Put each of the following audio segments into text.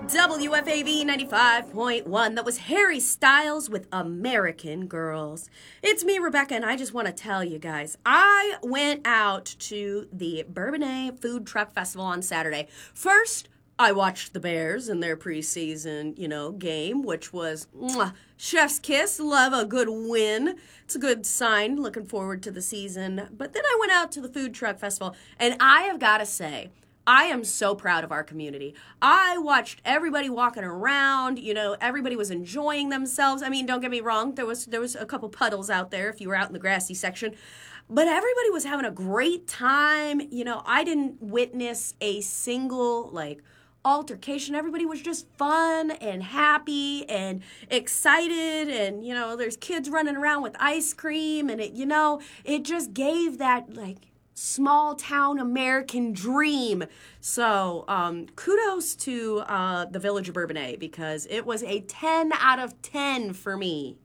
WFAV 95.1. That was Harry Styles with American Girls. It's me, Rebecca, and I just want to tell you guys, I went out to the Bourbonnais Food Truck Festival on Saturday. First, I watched the Bears in their preseason, game, which was chef's kiss. Love a good win. It's a good sign. Looking forward to the season. But then I went out to the Food Truck Festival, and I have got to say, I am so proud of our community. I watched everybody walking around. Everybody was enjoying themselves. I mean, don't get me wrong. There was a couple puddles out there if you were out in the grassy section. But everybody was having a great time. I didn't witness a single, altercation. Everybody was just fun and happy and excited. And, there's kids running around with ice cream. And it just gave that, small town American dream. So kudos to the Village of Bourbonnais because it was a 10 out of 10 for me.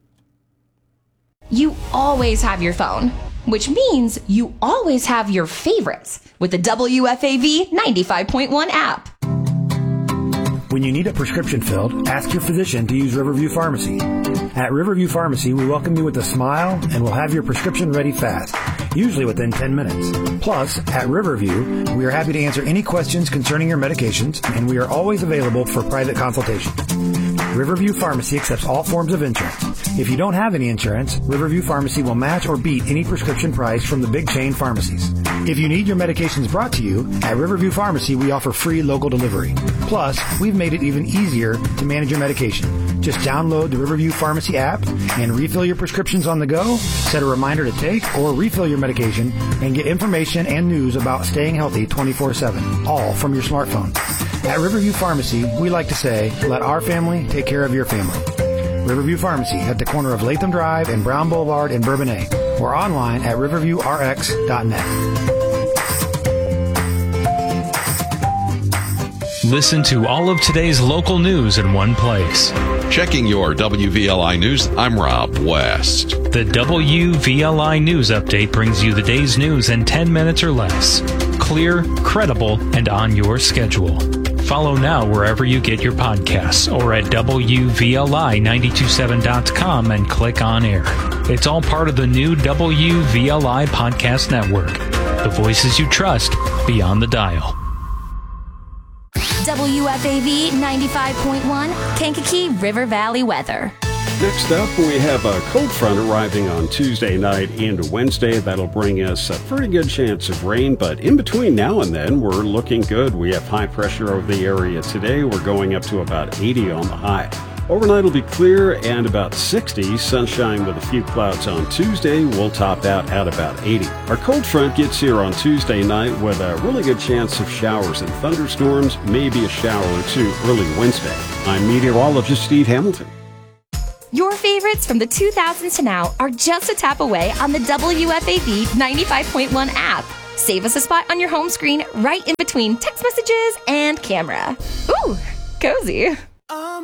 You always have your phone, which means you always have your favorites with the WFAV 95.1 app. When you need a prescription filled, ask your physician to use Riverview Pharmacy. At Riverview Pharmacy, we welcome you with a smile and we'll have your prescription ready fast, usually within 10 minutes. Plus, at Riverview, we are happy to answer any questions concerning your medications, and we are always available for private consultation. Riverview Pharmacy accepts all forms of insurance. If you don't have any insurance, Riverview Pharmacy will match or beat any prescription price from the big chain pharmacies. If you need your medications brought to you, at Riverview Pharmacy, we offer free local delivery. Plus, we've made it even easier to manage your medication. Just download the Riverview Pharmacy app and refill your prescriptions on the go, set a reminder to take or refill your medication, and get information and news about staying healthy 24/7, all from your smartphone. At Riverview Pharmacy, we like to say, let our family take care of your family. Riverview Pharmacy at the corner of Latham Drive and Brown Boulevard in Bourbonnais, or online at riverviewrx.net. Listen to all of today's local news in one place. Checking your WVLI news, I'm Rob West. The WVLI News Update brings you the day's news in 10 minutes or less. Clear, credible, and on your schedule. Follow now wherever you get your podcasts or at WVLI927.com and click on air. It's all part of the new WVLI Podcast Network. The voices you trust beyond the dial. WFAV 95.1 Kankakee River Valley weather. Next up, we have a cold front arriving on Tuesday night into Wednesday. That'll bring us a pretty good chance of rain, but in between now and then, we're looking good. We have high pressure over the area today. We're going up to about 80 on the high. Overnight will be clear and about 60. Sunshine with a few clouds on Tuesday. We'll top out at about 80. Our cold front gets here on Tuesday night with a really good chance of showers and thunderstorms, maybe a shower or two early Wednesday. I'm meteorologist Steve Hamilton. Your favorites from the 2000s to now are just a tap away on the WFAV 95.1 app. Save us a spot on your home screen right in between text messages and camera. Ooh, cozy.